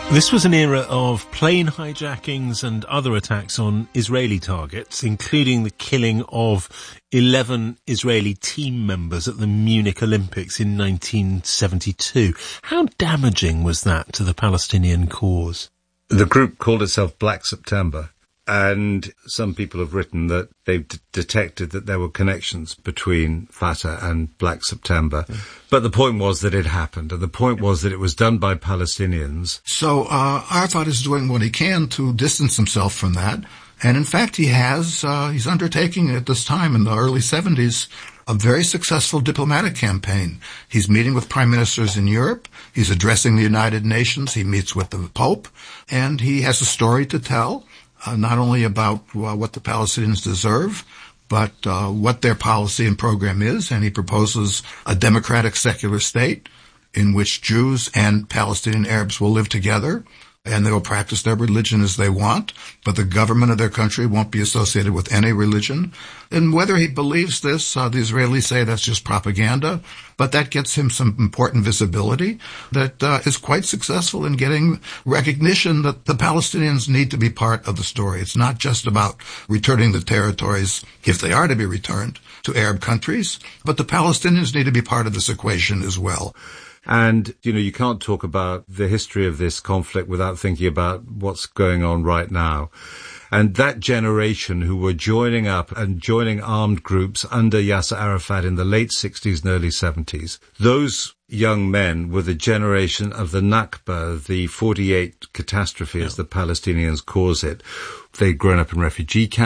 This was an era of plane hijackings and other attacks on Israeli targets, including the killing of 11 Israeli team members at the Munich Olympics in 1972. How damaging was that to the Palestinian cause? The group called itself Black September, and some people have written that they've detected that there were connections between Fatah and Black September. But the point was that it happened, and the point was that it was done by Palestinians. So Arafat is doing what he can to distance himself from that. And in fact, he's undertaking at this time in the early 70s a very successful diplomatic campaign. He's meeting with prime ministers in Europe. He's addressing the United Nations. He meets with the Pope. And he has a story to tell, not only about what the Palestinians deserve, but what their policy and program is. And he proposes a democratic secular state in which Jews and Palestinian Arabs will live together, and they will practice their religion as they want, but the government of their country won't be associated with any religion. And whether he believes this, the Israelis say that's just propaganda, but that gets him some important visibility that is quite successful in getting recognition that the Palestinians need to be part of the story. It's not just about returning the territories, if they are to be returned, to Arab countries, but the Palestinians need to be part of this equation as well. And, you can't talk about the history of this conflict without thinking about what's going on right now. And that generation who were joining up and joining armed groups under Yasser Arafat in the late 60s and early 70s, those young men were the generation of the Nakba, the 48 catastrophe, as the Palestinians cause it. They'd grown up in refugee camps.